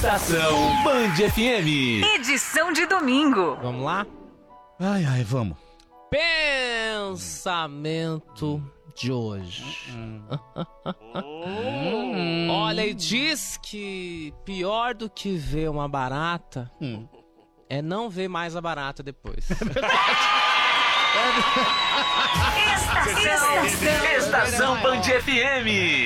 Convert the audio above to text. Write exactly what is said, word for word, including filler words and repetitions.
Estação Band F M. Edição de domingo. Vamos lá? Ai, ai, vamos. Pensamento de hoje. Olha, e diz que pior do que ver uma barata Hum. é não ver mais a barata depois. Estação, Estação Band F M.